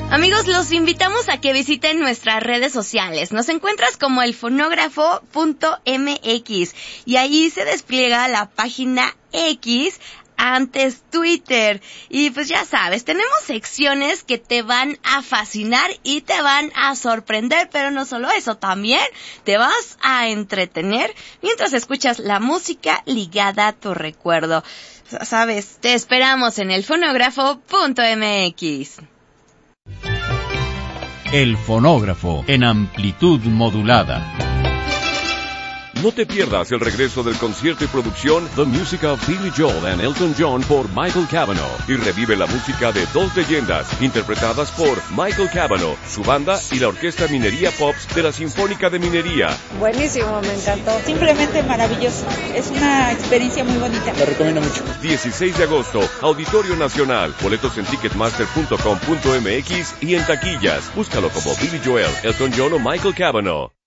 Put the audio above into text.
Amigos, los invitamos a que visiten nuestras redes sociales. Nos encuentras como elfonógrafo.mx y ahí se despliega la página X, antes Twitter. Y pues ya sabes, tenemos secciones que te van a fascinar y te van a sorprender, pero no solo eso, también te vas a entretener mientras escuchas la música ligada a tu recuerdo. Sabes, te esperamos en elfonógrafo.mx. El Fonógrafo en amplitud modulada. No te pierdas el regreso del concierto y producción The Music of Billy Joel and Elton John por Michael Cavanaugh y revive la música de dos leyendas interpretadas por Michael Cavanaugh, su banda y la Orquesta Minería Pops de la Sinfónica de Minería. Buenísimo, me encantó. Simplemente maravilloso. Es una experiencia muy bonita. Lo recomiendo mucho. 16 de agosto, Auditorio Nacional. Boletos en ticketmaster.com.mx y en taquillas. Búscalo como Billy Joel, Elton John o Michael Cavanaugh.